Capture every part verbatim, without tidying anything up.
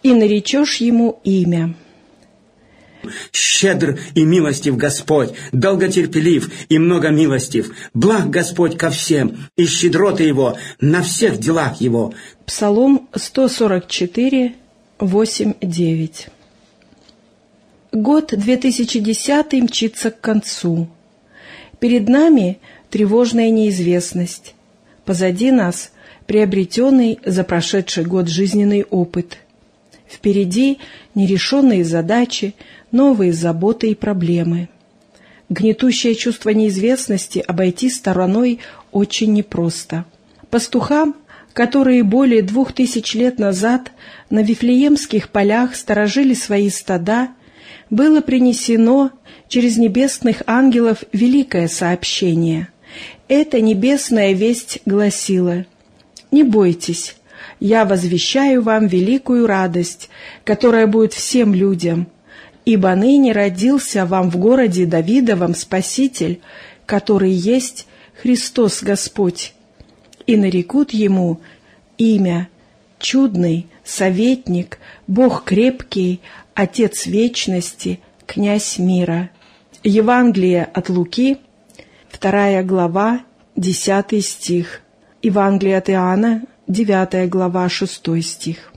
и наречешь ему имя. Щедр и милостив Господь, долготерпелив и многомилостив, благ Господь ко всем, и щедроты Его на всех делах Его. Псалом сто сорок четыре, восемь девять. Год две тысячи десятый мчится к концу. Перед нами тревожная неизвестность. Позади нас приобретенный за прошедший год жизненный опыт. Впереди нерешенные задачи, новые заботы и проблемы. Гнетущее чувство неизвестности обойти стороной очень непросто. Пастухам, которые более двух тысяч лет назад на Вифлеемских полях сторожили свои стада, было принесено через небесных ангелов великое сообщение. Эта небесная весть гласила: «Не бойтесь, я возвещаю вам великую радость, которая будет всем людям, ибо ныне родился вам в городе Давидовом Спаситель, который есть Христос Господь, и нарекут ему имя Чудный, Советник, Бог крепкий, Отец вечности, Князь мира». Евангелие от Луки, вторая глава, десятый стих. Евангелие от Иоанна, девятая глава, шестой стих.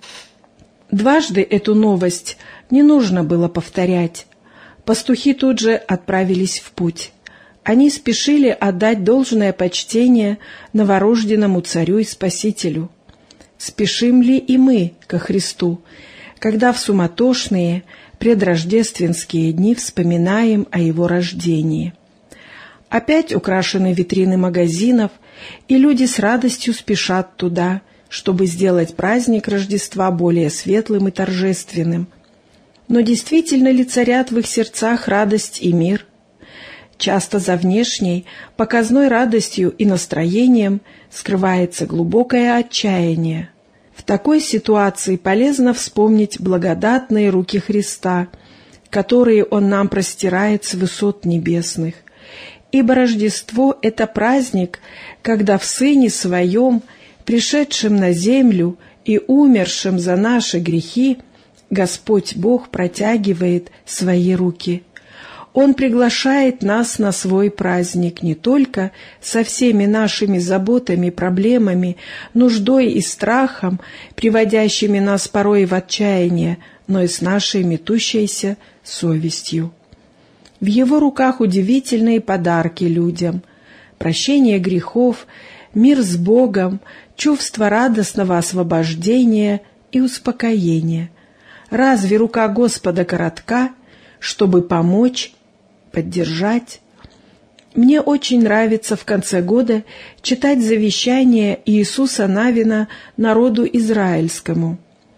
Дважды эту новость не нужно было повторять. Пастухи тут же отправились в путь. Они спешили отдать должное почтение новорожденному царю и спасителю. Спешим ли и мы ко Христу, когда в суматошные предрождественские дни вспоминаем о Его рождении? Опять украшены витрины магазинов, и люди с радостью спешат туда, чтобы сделать праздник Рождества более светлым и торжественным. Но действительно ли царят в их сердцах радость и мир? Часто за внешней, показной радостью и настроением скрывается глубокое отчаяние. В такой ситуации полезно вспомнить благодатные руки Христа, которые Он нам простирает с высот небесных. Ибо Рождество — это праздник, когда в Сыне Своем, пришедшем на землю и умершем за наши грехи, Господь Бог протягивает свои руки. Он приглашает нас на свой праздник не только со всеми нашими заботами, проблемами, нуждой и страхом, приводящими нас порой в отчаяние, но и с нашей метущейся совестью. В Его руках удивительные подарки людям: прощение грехов, мир с Богом, чувство радостного освобождения и успокоения. Разве рука Господа коротка, чтобы помочь, поддержать? Мне очень нравится в конце года читать завещание Иисуса Навина народу израильскому.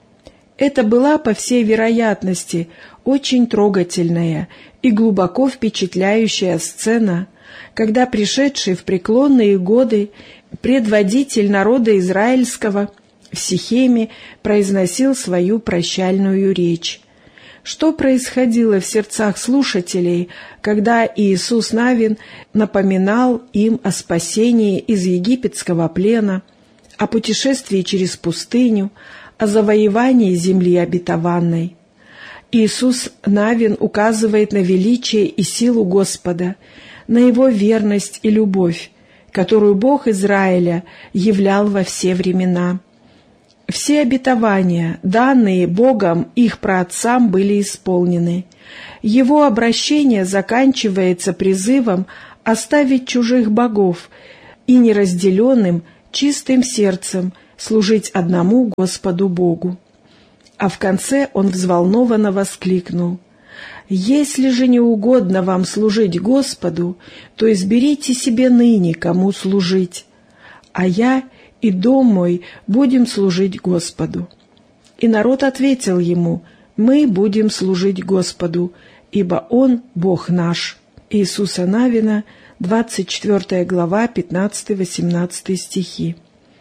Это была, по всей вероятности, очень трогательная и глубоко впечатляющая сцена, когда пришедший в преклонные годы предводитель народа израильского в Сихеме произносил свою прощальную речь. Что происходило в сердцах слушателей, когда Иисус Навин напоминал им о спасении из египетского плена, о путешествии через пустыню, о завоевании земли обетованной? Иисус Навин указывает на величие и силу Господа, на Его верность и любовь, которую Бог Израиля являл во все времена. Все обетования, данные Богом их праотцам, были исполнены. Его обращение заканчивается призывом оставить чужих богов и неразделенным, чистым сердцем служить одному Господу Богу. А в конце он взволнованно воскликнул: «Если же не угодно вам служить Господу, то изберите себе ныне, кому служить, а я и дом мой будем служить Господу». И народ ответил ему: «Мы будем служить Господу, ибо Он Бог наш». Иисуса Навина, двадцать четвёртая глава, пятнадцатый-восемнадцатый стихи.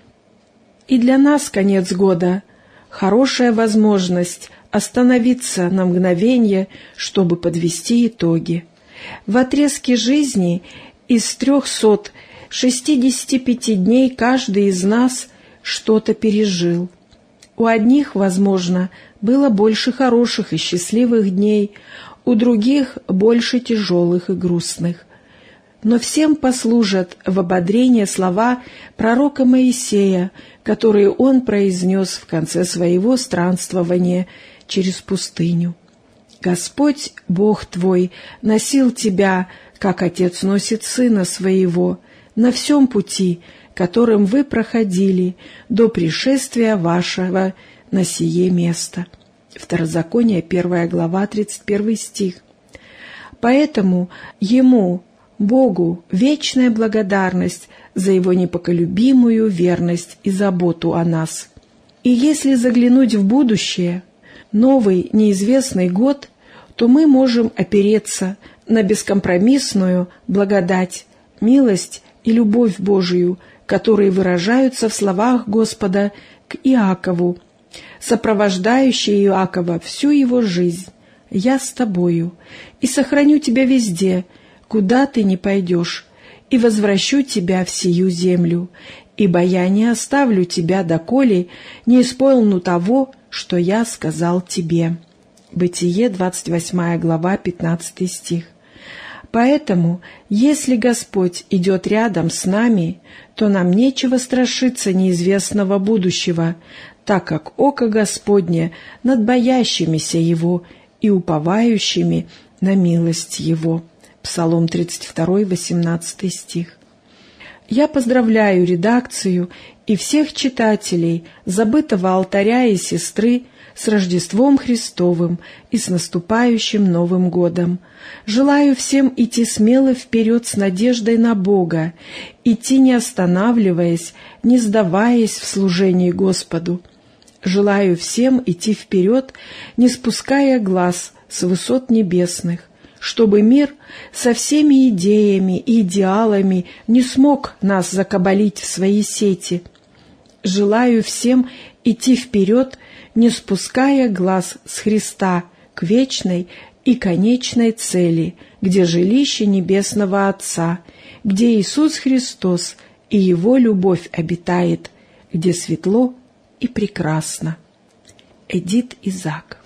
И для нас конец года — хорошая возможность остановиться на мгновение, чтобы подвести итоги. В отрезке жизни из трехсот шестидесяти пяти дней каждый из нас что-то пережил. У одних, возможно, было больше хороших и счастливых дней, у других больше тяжелых и грустных. Но всем послужат в ободрение слова пророка Моисея, которые он произнес в конце своего странствования через пустыню. «Господь, Бог твой, носил тебя, как отец носит сына своего, на всем пути, которым вы проходили до пришествия вашего на сие место». Второзаконие, первая глава, тридцать первый стих. Поэтому Ему, Богу, вечная благодарность за Его непоколебимую верность и заботу о нас. И если заглянуть в будущее, новый неизвестный год, то мы можем опереться на бескомпромиссную благодать, милость и любовь Божию, которые выражаются в словах Господа к Иакову, сопровождающие Иакова всю его жизнь: «Я с тобою, и сохраню тебя везде, куда ты ни пойдешь, и возвращу тебя в сию землю, ибо я не оставлю тебя, доколе не исполню того, что я сказал тебе». Бытие, двадцать восьмая глава, пятнадцатый стих. Поэтому, если Господь идет рядом с нами, то нам нечего страшиться неизвестного будущего, так как око Господне над боящимися Его и уповающими на милость Его. Псалом тридцать два, восемнадцатый стих. Я поздравляю редакцию и всех читателей забытого алтаря и сестры с Рождеством Христовым и с наступающим Новым годом. Желаю всем идти смело вперед с надеждой на Бога, идти не останавливаясь, не сдаваясь в служении Господу. Желаю всем идти вперед, не спуская глаз с высот небесных, чтобы мир со всеми идеями и идеалами не смог нас закабалить в свои сети. Желаю всем идти вперед, не спуская глаз с Христа к вечной и конечной цели, где жилище Небесного Отца, где Иисус Христос и Его любовь обитает, где светло и прекрасно. Эдит Изак.